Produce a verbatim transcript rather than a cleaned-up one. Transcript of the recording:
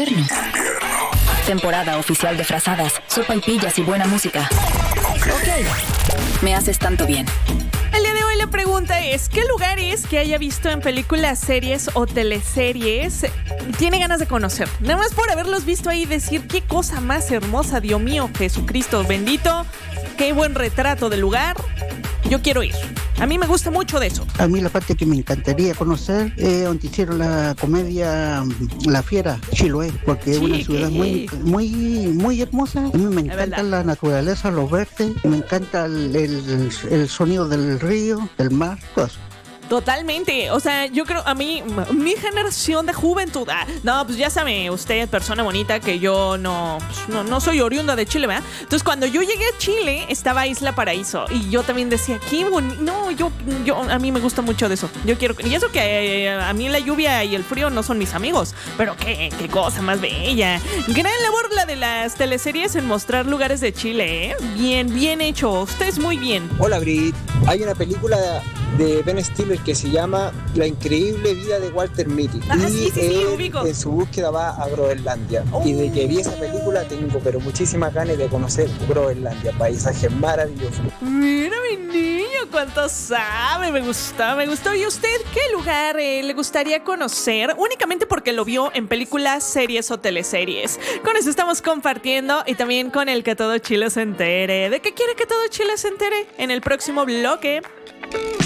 invierno. Temporada oficial de frazadas, sopaipillas y buena música. Ok, me haces tanto bien. El día de hoy la pregunta es: ¿qué lugares que haya visto en películas, series o teleseries tiene ganas de conocer? Nada más por haberlos visto ahí, decir qué cosa más hermosa, Dios mío, Jesucristo bendito, qué buen retrato del lugar. Yo quiero ir. A mí me gusta mucho de eso. A mí la parte que me encantaría conocer es donde hicieron la comedia La Fiera, Chiloé, porque es una ciudad muy, muy, muy hermosa. A mí me encanta la naturaleza, los verdes, me encanta el, el, el sonido del río, del mar, todo eso. Totalmente, o sea, yo creo, a mí, mi generación de juventud, ah, no, pues ya sabe usted, persona bonita, que yo no, pues no, no soy oriunda de Chile, ¿verdad? Entonces, cuando yo llegué a Chile, estaba Isla Paraíso, y yo también decía, qué bonito, no, yo, yo, a mí me gusta mucho de eso, yo quiero, y eso que eh, a mí la lluvia y el frío no son mis amigos, pero qué, qué cosa más bella. Gran labor la de las teleseries en mostrar lugares de Chile, ¿eh? Bien, bien hecho, ustedes muy bien. Hola, Brit, hay una película de Ben Stiller que se llama La increíble vida de Walter Mitty. Ah, y sí, sí, sí, él, ubico. en su búsqueda va a Groenlandia. Oh. Y de que vi esa película tengo pero muchísimas ganas de conocer Groenlandia, paisajes maravillosos. Mira mi niño, cuánto sabe, me gustó, me gustó. ¿Y a usted qué lugar eh, le gustaría conocer? Únicamente porque lo vio en películas, series o teleseries. Con eso estamos compartiendo y también con el que todo Chile se entere. ¿De qué quiere que todo Chile se entere? En el próximo bloque.